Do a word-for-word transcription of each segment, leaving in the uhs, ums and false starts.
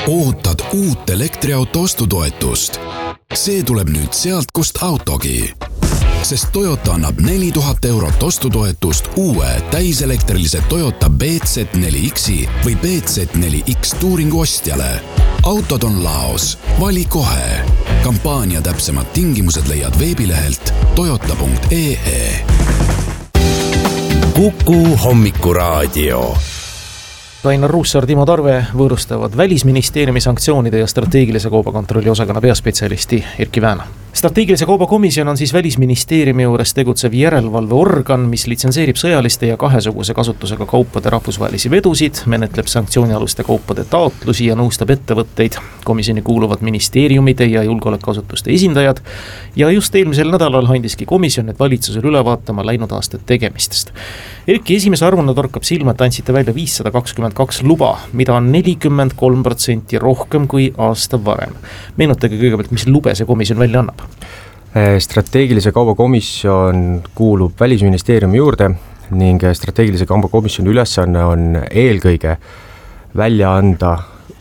ootad uut elektriauto ostutoetust? See tuleb nüüd sealt, kust autogi. Sest Toyota annab neli tuhat eurot ostutoetust uue täiselektrilise Toyota B Z neli X-i või B Z neli X Touringu ostjale. Autod on laos. Vali kohe. Kampaania täpsemad tingimused leiad veebilehelt toyota punkt ee e. Kuku hommikuraadio. Ainar Ruussaar, Timo Tarve võõrustavad Välisministeeriumi sanktsioonide ja strateegilise kaubakontrolli osakonna peaspetsialisti Erki Vääna. Strateegilise kaubakomisjon on siis Välisministeeriumi juures tegutsev järelevalveorgan, mis litsenseerib sõjaliste ja kahesuguse kasutusega kaupade rahvusvahelisi vedusid, menetleb sanktsioonialuste kaupade taotlusi ja nõustab ettevõtteid. Komisjoni kuuluvad ministeeriumide ja julgeolekuasutuste esindajad ja just eelmisel nädalal andiski komisjon, et valitsusel üle vaatama läinud aastat tegemistest. Erki, esimese arvuna torkab silma, et andsite välja viissada kakskümmend kaks luba, mida on nelikümmend kolm protsenti rohkem kui aasta varem. Meenutage kõigepealt, mis lube see komisjon välja annab? Strateegilise kaubakomisjon kuulub Välisministeeriumi juurde ning strateegilise kaubakomisjoni ülesanne on eelkõige välja anda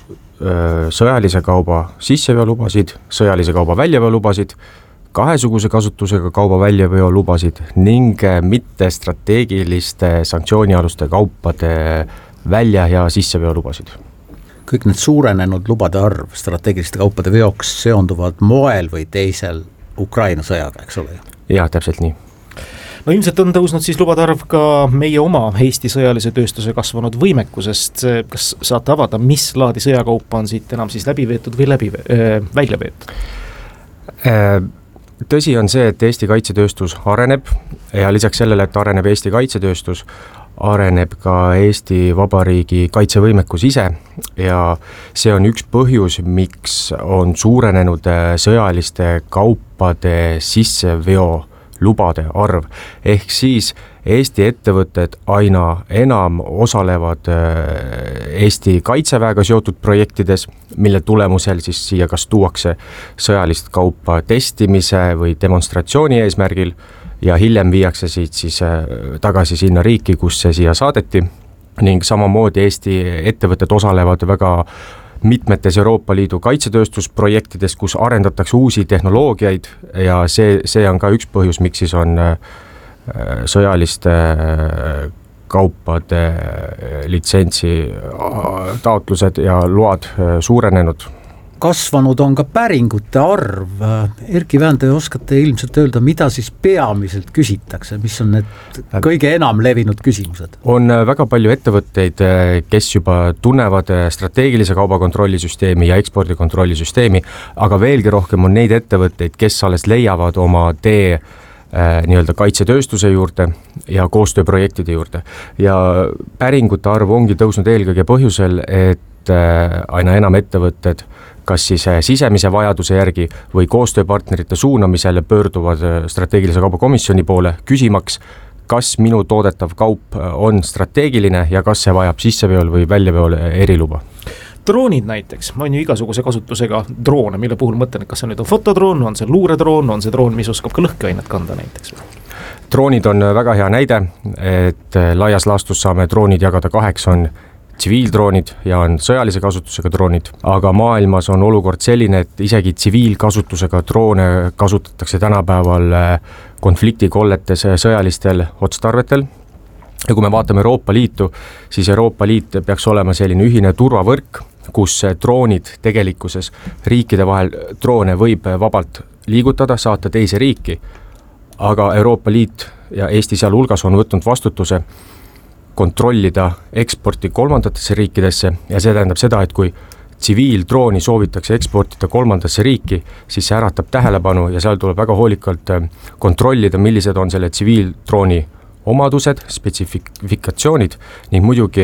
sõjalise kauba sisseveolubasid, sõjalise kauba väljaveolubasid, kahesuguse kasutusega kauba väljaveolubasid ning mitte strateegiliste sanktsioonialuste kaupade välja- ja sisseveolubasid. Kõik need suurenenud lubade arv strateegiliste kaupade veoks seonduvad moel või teisel Ukraina sõjaga, eks ole? Jah, täpselt nii. No ilmselt on tõusnud siis lubade arv ka meie oma Eesti sõjalise tööstuse kasvanud võimekusest. Kas saate avada, mis laadi sõjakaupa on siit enam siis läbi veetud või läbi, äh, välja veetud? Äh, tõsi on see, et Eesti kaitsetööstus areneb ja lisaks sellele, et areneb Eesti kaitsetööstus, areneb ka Eesti Vabariigi kaitsevõimekus ise ja see on üks põhjus, miks on suurenenud sõjaliste kaupade sisseveo lubade arv. Ehk siis Eesti ettevõtted aina enam osalevad Eesti kaitseväega seotud projektides, mille tulemusel siis siia kas tuuakse sõjalist kaupa testimise või demonstratsiooni eesmärgil ja hiljem viiakse siit siis tagasi sinna riiki, kus see siia saadeti ning samamoodi Eesti ettevõtted osalevad väga mitmetes Euroopa Liidu kaitsetööstusprojektides, kus arendatakse uusi tehnoloogiaid ja see, see on ka üks põhjus, miks siis on sõjaliste kaupade litsentsi taotlused ja load suurenenud. Kasvanud on ka päringute arv. Erki Vään, te oskate ilmselt öelda, mida siis peamiselt küsitakse, mis on need kõige enam levinud küsimused? On väga palju ettevõtteid, kes juba tunnevad strateegilise kaubakontrollisüsteemi ja ekspordikontrollisüsteemi, aga veelgi rohkem on neid ettevõtteid, kes alles leiavad oma tee nii-öelda kaitsetööstuse juurde ja koostööprojektide juurde. Ja päringute arv ongi tõusnud eelkõige põhjusel, et aina enam ettevõtted kas siis sisemise vajaduse järgi või koostööpartnerite suunamisel pöörduvad strateegilise kaubakomisjoni poole küsimaks, kas minu toodetav kaup on strateegiline ja kas see vajab sisseveol või väljaveol eriluba. Droonid näiteks, on ju igasuguse kasutusega droone, mille puhul mõtlen, et kas see nüüd on fotodroon, on see luuredroon, on see droon, mis oskab ka lõhkeainet kanda näiteks? Droonid on väga hea näide, et laias laastus saame droonid jagada kaheks, on tsiviildroonid ja on sõjalise kasutusega droonid, aga maailmas on olukord selline, et isegi tsiviilkasutusega droone kasutatakse tänapäeval konfliktikolletes sõjalistel otstarvetel. Ja kui me vaatame Euroopa Liitu, siis Euroopa Liit peaks olema selline ühine turvavõrk, kus droonid tegelikkuses riikide vahel droone võib vabalt liigutada, saata teise riiki, aga Euroopa Liit ja Eesti seal hulgas on võtnud vastutuse kontrollida eksporti kolmandatesse riikidesse ja see tähendab seda, et kui tsiviildrooni soovitakse eksportida kolmandasse riiki, siis see äratab tähelepanu ja seal tuleb väga hoolikalt kontrollida, millised on selle tsiviildrooni omadused, spetsifikatsioonid ning muidugi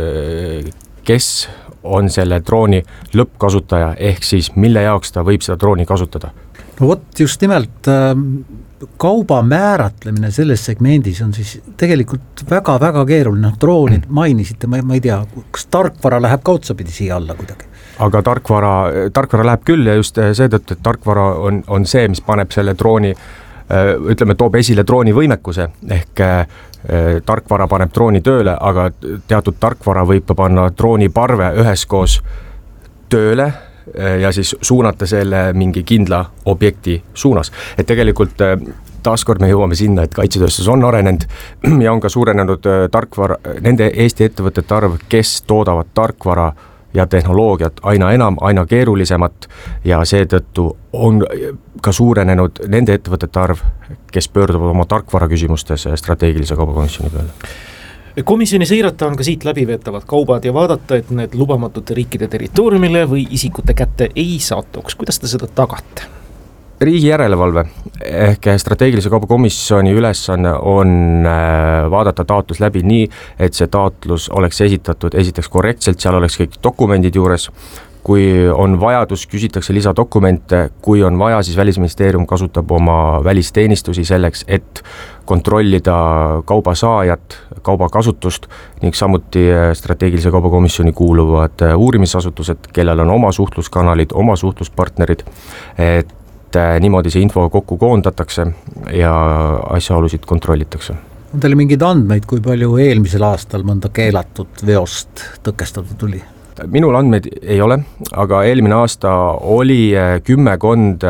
kes on selle drooni lõppkasutaja ehk siis mille jaoks ta võib seda drooni kasutada. No vot, just nimelt kauba määratlemine selles segmendis on siis tegelikult väga-väga keeruline. Droonid mainisite, ma, ma ei tea, kas tarkvara läheb ka otsapidi siia alla kuidagi? Aga tarkvara, tarkvara läheb küll ja just seetõttu, et tarkvara on, on see, mis paneb selle drooni, ütleme, toob esile drooni võimekuse ehk tarkvara paneb drooni tööle, aga teatud tarkvara võib panna drooni parve üheskoos tööle ja siis suunata selle mingi kindla objekti suunas. Et tegelikult taaskord me jõuame sinna, et kaitsetööstus on arenenud ja on ka suurenenud tarkvara, nende Eesti ettevõtete arv, kes toodavad tarkvara ja tehnoloogiat aina enam, aina keerulisemat ja seetõttu on ka suurenenud nende ettevõtete arv, kes pöörduvad oma tarkvara küsimustes strateegilise kaubakomisjoni peale. Komisjoni seirata on ka siit läbiveetavad kaubad ja vaadata, et need lubamatute riikide territooriumile või isikute kätte ei satuks. Kuidas te seda tagate? Riigi järelevalve ehk strateegilise kaubakomisjoni ülesanne on vaadata taotlus läbi nii, et see taotlus oleks esitatud esiteks korrektselt, seal oleks kõik dokumendid juures. Kui on vajadus, küsitakse lisadokumente, kui on vaja, siis Välisministeerium kasutab oma välisteenistusi selleks, et kontrollida kaubasaajat, kaubakasutust ning samuti strateegilise kaubakomisjoni kuuluvad uurimisasutused, kellel on oma suhtluskanalid, oma suhtluspartnerid, et niimoodi see info kokku koondatakse ja asjaolusid kontrollitakse. On teil mingeid andmeid, kui palju eelmisel aastal mõnda keelatud veost tõkestada tuli? Minul andmeid ei ole, aga eelmine aasta oli kümmekond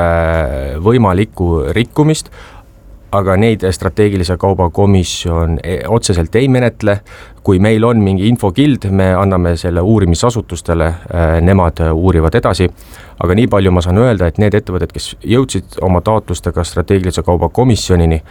võimalikku rikkumist, aga neid strateegilise kaubakomisjon otseselt ei menetle. Kui meil on mingi infokild, me anname selle uurimisasutustele, nemad uurivad edasi, aga nii palju ma saan öelda, et need ettevõtted, kes jõudsid oma taotlustega strateegilise kaubakomisjonini,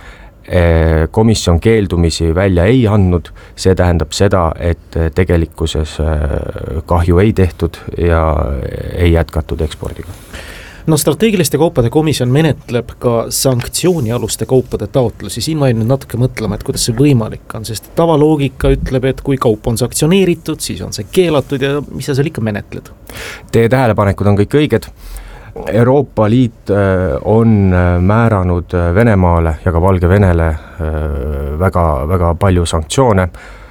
komisjon keeldumisi välja ei andnud, see tähendab seda, et tegelikkuses kahju ei tehtud ja ei jätkatud ekspordiga. No strateegiliste kaupade komisjon menetleb ka sanktsioonialuste kaupade taotlusi. Siin ma ei nüüd natuke mõtlema, et kuidas see võimalik on, sest tavaloogika ütleb, et kui kaup on sanktsioneeritud, siis on see keelatud ja mis sa seal ikka menetled? Teie tähelepanekud on kõik õiged. Euroopa Liit on määranud Venemaale ja ka Valgevenele väga, väga palju sanktsioone.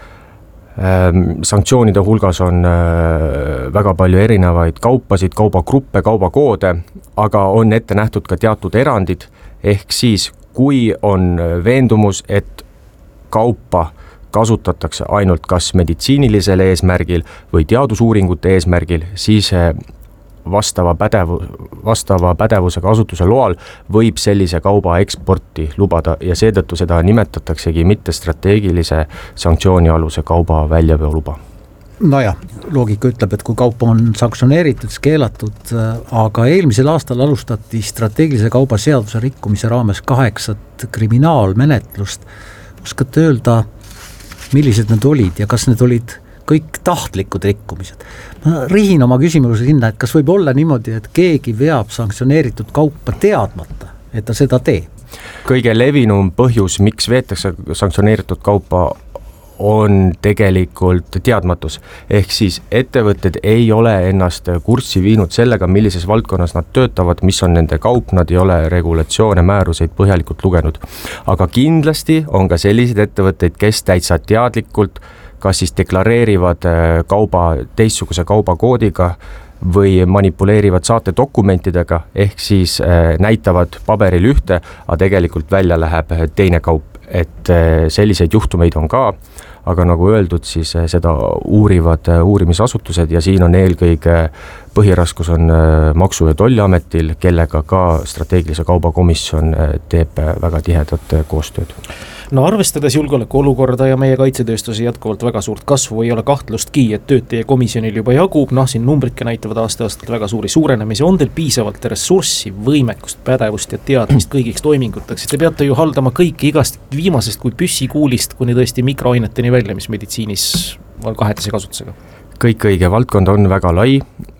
Sanktsioonide hulgas on väga palju erinevaid kaupasid, kaubagruppe, kaubakoode, aga on ette nähtud ka teatud erandid, ehk siis kui on veendumus, et kaupa kasutatakse ainult kas meditsiinilisel eesmärgil või teadusuuringute eesmärgil, siis vastava, pädevu, vastava pädevuse kasutuse loal võib sellise kauba eksporti lubada ja seetõttu seda nimetataksegi mitte strateegilise sanktsioonialuse kauba väljaveo luba. Nojah, loogika ütleb, et kui kaup on sanktsioneeritud, keelatud, aga eelmisel aastal alustati strateegilise kauba seaduse rikkumise raames kaheksat kriminaalmenetlust. Oskate öelda, millised need olid ja kas need olid kõik tahtlikud rikkumised? Ma rihin oma küsimuse sinna, et kas võib olla niimoodi, et keegi veab sanktsioneeritud kaupa teadmata, et ta seda teeb? Kõige levinum põhjus, miks veetakse sanktsioneeritud kaupa, on tegelikult teadmatus. Ehk siis ettevõtted ei ole ennast kurssi viinud sellega, millises valdkonnas nad töötavad, mis on nende kaup, nad ei ole regulatsioone, määruseid põhjalikult lugenud. Aga kindlasti on ka sellised ettevõtteid, kes täitsa teadlikult kas siis deklareerivad kauba teistsuguse kaubakoodiga või manipuleerivad saate dokumentidega, ehk siis näitavad paberil ühte, aga tegelikult välja läheb teine kaup, et selliseid juhtumeid on ka, aga nagu öeldud, siis seda uurivad uurimisasutused ja siin on eelkõige põhiraskus on Maksu- ja Tolliametil, kellega ka strateegilise kaubakomisjon teeb väga tihedat koostööd. No arvestades julgeoleku olukorda ja meie kaitsetööstuse jätkuvalt väga suurt kasvu ei ole kahtlustki, et tööd teie komisjonil juba jagub, noh siin numbrike näitavad aasta-aastalt väga suuri suurenemisi, on teil piisavalt ressurssi, võimekust, pädevust ja teadmist kõigiks toiminguteks, te peate ju haldama kõiki igast viimasest kui püssikuulist kuni tõesti mikroaineteni välja, mis meditsiinis on kahetise kasutusega. Kõik õige, valdkond on väga lai,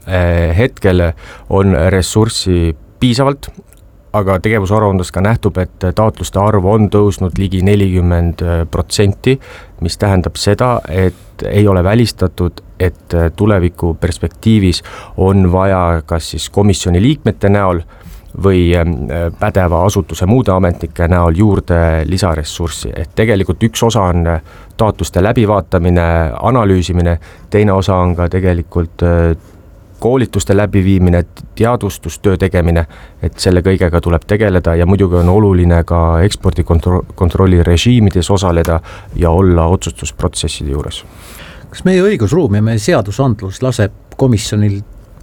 hetkel on ressurssi piisavalt, aga tegevusaruandest ka nähtub, et taotluste arv on tõusnud ligi nelikümmend protsenti, mis tähendab seda, et ei ole välistatud, et tuleviku perspektiivis on vaja kas siis komisjoni liikmete näol või pädeva asutuse muude ametnike näol juurde lisaressurssi. Et tegelikult üks osa on taotluste läbivaatamine, analüüsimine, teine osa on ka tegelikult koolituste läbiviimine, teadvustustöö tegemine, et selle kõigega tuleb tegeleda ja muidugi on oluline ka ekspordikontrolli režiimides osaleda ja olla otsustusprotsesside juures. Kas meie õigusruum ja meie seadusandlus laseb komisjonil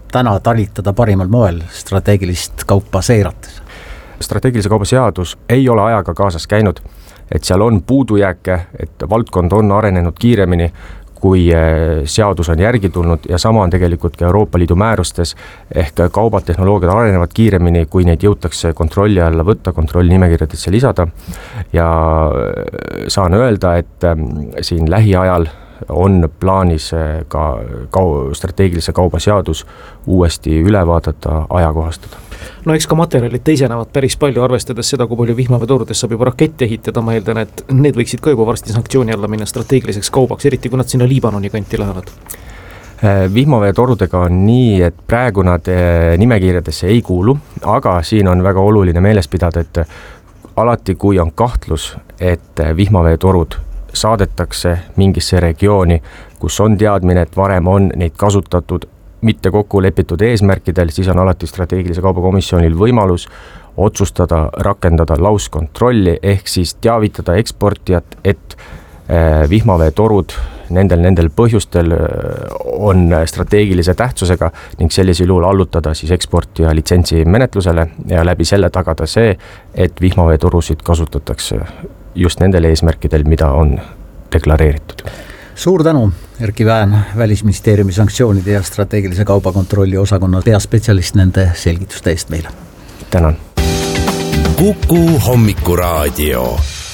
täna talitada parimal moel strateegilist kaupa seirates? strateegilise kauba seadus ei ole ajaga kaasas käinud, et seal on puudujääke, et valdkond on arenenud kiiremini, kui seadus on järgi tulnud ja sama on tegelikult ka Euroopa Liidu määrustes, ehk kaubad, tehnoloogiad arenevad kiiremini, kui neid jõutakse kontrolli alla võtta, kontrollnimekirjadesse lisada ja saan öelda, et siin lähiajal on plaanis ka kau- strateegilise kauba seadus uuesti üle vaadata, ajakohastada. No eks ka materjalid teisenevad päris palju, arvestades seda, kui palju vihmaveetorudest saab juba rakette ehitada, ma eeldan, et need võiksid ka juba varsti sanktsiooni alla minna strateegiliseks kaubaks, eriti kui nad sinna Liibanoni kanti lähevad. Vihmaveetorudega on nii, et praegu nad nimekirjadesse ei kuulu, aga siin on väga oluline meeles pidada, et alati kui on kahtlus, et vihmaveetorud saadetakse mingisse regiooni, kus on teadmine, et varem on neid kasutatud mitte kokku lepitud eesmärkidel, siis on alati strateegilise kauba komisjonil võimalus otsustada, rakendada lauskontrolli, ehk siis teavitada eksportijat, et vihmaveetorud nendel, nendel põhjustel on strateegilise tähtsusega ning sellisel juhul allutada siis eksportija litsentsi menetlusele ja läbi selle tagada see, et vihmaveetorusid kasutatakse just nendel eesmärkidel, mida on deklareeritud. Suur tänu, Erki Vään, Välisministeeriumi sanktsioonide ja strateegilise kaubakontrolli osakonna peaspetsialist nende selgituste eest meile. Tänan. Kuku Hommikuraadio.